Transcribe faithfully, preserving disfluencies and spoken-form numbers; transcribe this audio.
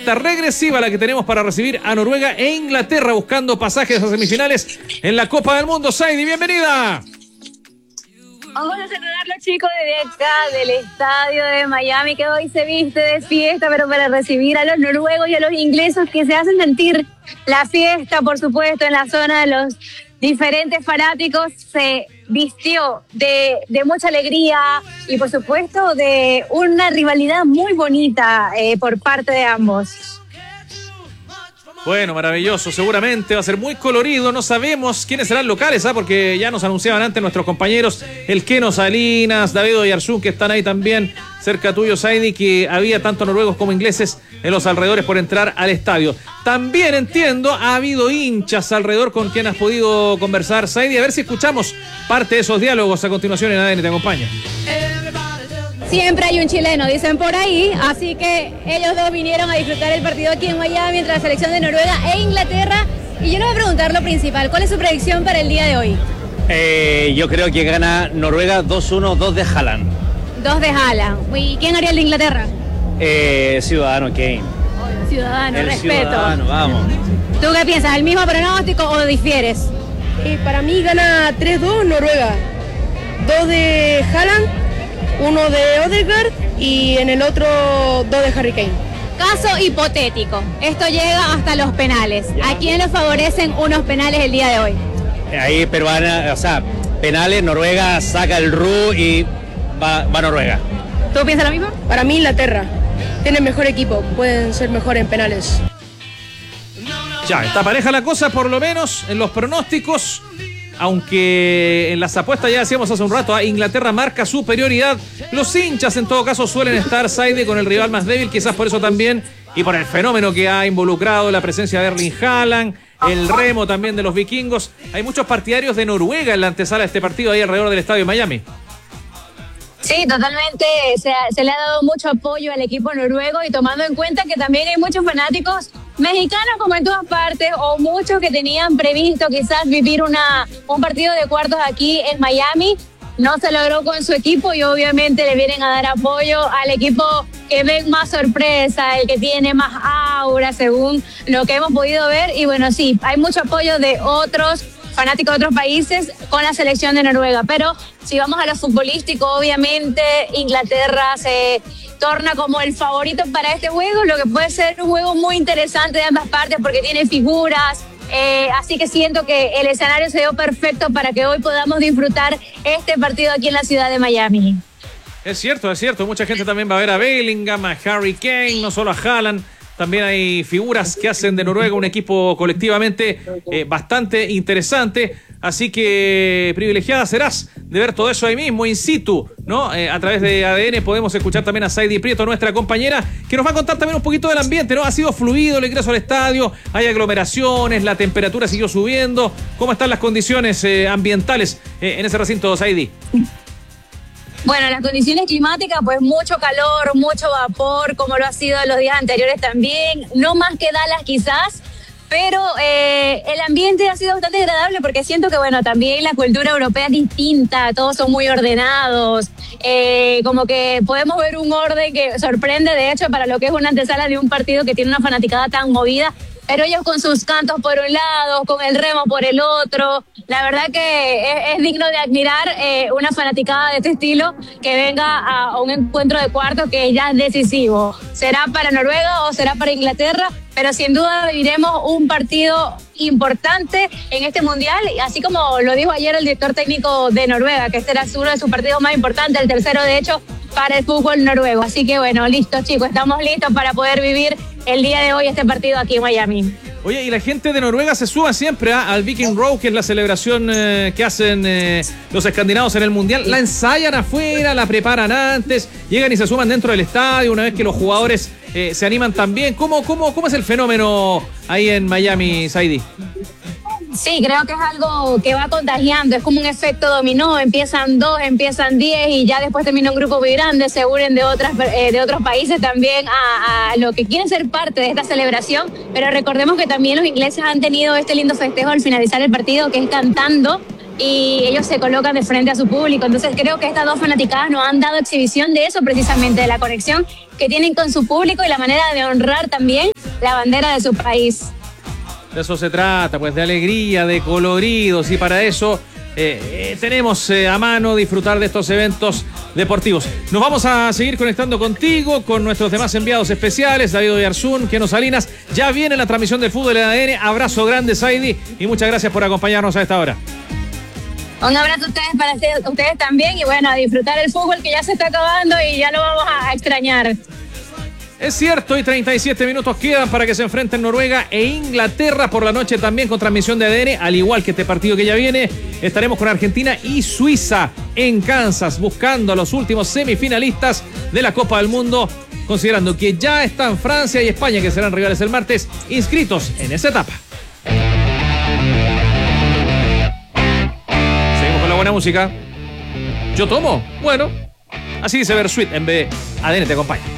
cuenta regresiva la que tenemos para recibir a Noruega e Inglaterra buscando pasajes a semifinales en la Copa del Mundo. Saidi, bienvenida. Vamos a saludarlos, chicos, desde acá del estadio de Miami, que hoy se viste de fiesta, pero para recibir a los noruegos y a los ingleses que se hacen sentir la fiesta, por supuesto, en la zona de los diferentes fanáticos. Se vistió de, de mucha alegría y, por supuesto, de una rivalidad muy bonita eh, por parte de ambos. Bueno, maravilloso, seguramente va a ser muy colorido, no sabemos quiénes serán locales, ¿ah? Porque ya nos anunciaban antes nuestros compañeros, el Keno Salinas, David Oyarzún, que están ahí también cerca tuyo, Saidi, que había tanto noruegos como ingleses en los alrededores por entrar al estadio. También entiendo, ha habido hinchas alrededor con quien has podido conversar, Saidi, a ver si escuchamos parte de esos diálogos a continuación en A D N Te Acompaña. Siempre hay un chileno, dicen por ahí, así que ellos dos vinieron a disfrutar el partido aquí en Miami entre la selección de Noruega e Inglaterra. Y yo les voy a preguntar lo principal, ¿cuál es su predicción para el día de hoy? Eh, yo creo que gana Noruega dos uno, dos de Haaland. Dos de Haaland. ¿Y quién haría el de Inglaterra? Eh, Ciudadano Kane. Ciudadano, el respeto. Ciudadano, vamos. ¿Tú qué piensas? ¿El mismo pronóstico o difieres? Eh, para mí gana tres dos Noruega. Dos de Haaland, uno de Odegaard y en el otro dos de Harry Kane. Caso hipotético, esto llega hasta los penales. ¿A quién le favorecen unos penales el día de hoy? Ahí peruana, o sea, penales, Noruega saca el R U y va, va Noruega. ¿Tú piensas lo mismo? Para mí Inglaterra tiene mejor equipo, pueden ser mejor en penales. Ya, está pareja la cosa, por lo menos en los pronósticos. Aunque en las apuestas ya decíamos hace un rato, ¿eh? Inglaterra marca superioridad. Los hinchas en todo caso suelen estar, Saidi, con el rival más débil, quizás por eso también, y por el fenómeno que ha involucrado la presencia de Erling Haaland, el remo también de los vikingos. Hay muchos partidarios de Noruega en la antesala de este partido ahí alrededor del estadio de Miami. Sí, totalmente, se, se le ha dado mucho apoyo al equipo noruego y tomando en cuenta que también hay muchos fanáticos mexicanos como en todas partes o muchos que tenían previsto quizás vivir una, un partido de cuartos aquí en Miami. No se logró con su equipo y obviamente le vienen a dar apoyo al equipo que ven más sorpresa, el que tiene más aura según lo que hemos podido ver. Y bueno, sí, hay mucho apoyo de otros fanáticos de otros países con la selección de Noruega, pero si vamos a lo futbolístico, obviamente Inglaterra se torna como el favorito para este juego, lo que puede ser un juego muy interesante de ambas partes porque tiene figuras, eh, así que siento que el escenario se dio perfecto para que hoy podamos disfrutar este partido aquí en la ciudad de Miami. Es cierto, es cierto, mucha gente también va a ver a Bellingham, a Harry Kane, no solo a Haaland. También hay figuras que hacen de Noruega un equipo colectivamente eh, bastante interesante. Así que privilegiada serás de ver todo eso ahí mismo, in situ, ¿no? Eh, a través de A D N podemos escuchar también a Saidi Prieto, nuestra compañera, que nos va a contar también un poquito del ambiente, ¿no? Ha sido fluido el ingreso al estadio, hay aglomeraciones, la temperatura siguió subiendo. ¿Cómo están las condiciones eh, ambientales eh, en ese recinto, Saidi? Bueno, las condiciones climáticas, pues mucho calor, mucho vapor, como lo ha sido los días anteriores también, no más que Dallas quizás, pero eh, el ambiente ha sido bastante agradable porque siento que, bueno, también la cultura europea es distinta, todos son muy ordenados, eh, como que podemos ver un orden que sorprende, de hecho, para lo que es una antesala de un partido que tiene una fanaticada tan movida, pero ellos con sus cantos por un lado, con el remo por el otro, la verdad que es, es digno de admirar eh, una fanaticada de este estilo que venga a, a un encuentro de cuartos que ya es decisivo. ¿Será para Noruega o será para Inglaterra? Pero sin duda viviremos un partido importante en este mundial, así como lo dijo ayer el director técnico de Noruega, que este era uno de sus partidos más importantes, el tercero de hecho para el fútbol noruego. Así que bueno, listos chicos, estamos listos para poder vivir el día de hoy este partido aquí en Miami. Oye, y la gente de Noruega se suma siempre ¿eh? al Viking Row, que es la celebración eh, que hacen eh, los escandinavos en el Mundial. La ensayan afuera, la preparan antes, llegan y se suman dentro del estadio una vez que los jugadores eh, se animan también. ¿Cómo, cómo, ¿Cómo es el fenómeno ahí en Miami, Saidi? Sí, creo que es algo que va contagiando, es como un efecto dominó, empiezan dos, empiezan diez y ya después termina un grupo muy grande, se unen de, otras, eh, de otros países también a, a lo que quieren ser parte de esta celebración, pero recordemos que también los ingleses han tenido este lindo festejo al finalizar el partido, que es cantando, y ellos se colocan de frente a su público, entonces creo que estas dos fanaticadas nos han dado exhibición de eso precisamente, de la conexión que tienen con su público y la manera de honrar también la bandera de su país. De eso se trata, pues de alegría, de coloridos, y para eso eh, eh, tenemos eh, a mano disfrutar de estos eventos deportivos. Nos vamos a seguir conectando contigo, con nuestros demás enviados especiales, David Oyarzún, Keno Salinas. Ya viene la transmisión del fútbol en A D N. Abrazo grande, Saidi, y muchas gracias por acompañarnos a esta hora. Un abrazo a ustedes, para ustedes también, y bueno, a disfrutar el fútbol que ya se está acabando y ya lo vamos a extrañar. Es cierto, y treinta y siete minutos quedan para que se enfrenten Noruega e Inglaterra por la noche, también con transmisión de A D N, al igual que este partido que ya viene. Estaremos con Argentina y Suiza en Kansas, buscando a los últimos semifinalistas de la Copa del Mundo, considerando que ya están Francia y España, que serán rivales el martes, inscritos en esa etapa. Seguimos con la buena música. ¿Yo tomo? Bueno, así dice Versuit en vez de A D N te acompaña.